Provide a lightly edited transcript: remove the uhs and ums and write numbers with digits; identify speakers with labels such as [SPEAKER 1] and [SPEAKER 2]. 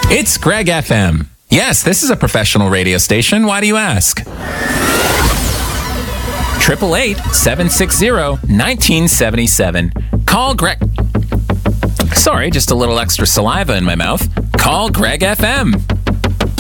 [SPEAKER 1] It's Greg FM. Yes, this is a professional radio station. Why do you ask? 888-760-1977. Call Greg. Sorry, just a little extra saliva in my mouth. Call Greg FM.